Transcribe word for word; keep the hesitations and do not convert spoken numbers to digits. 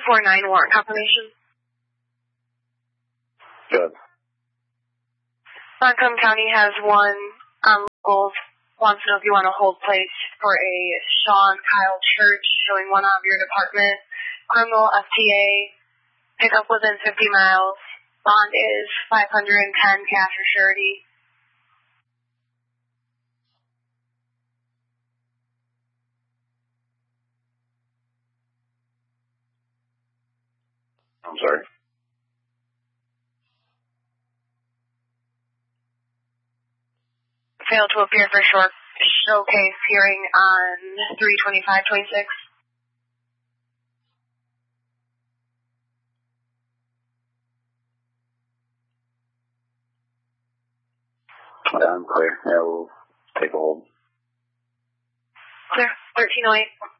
four nine warrant confirmation. Good. Montgomery County has one on locals. Wants to know if you want to hold place for a Sean Kyle Church showing one out of your department. Criminal F T A. Pick up within fifty miles. Bond is five hundred ten cash or surety. I'm sorry. Failed to appear for short showcase hearing on three twenty-five twenty-six. Yeah, I'm clear. Yeah, we'll take a hold. Clear. thirteen oh eight.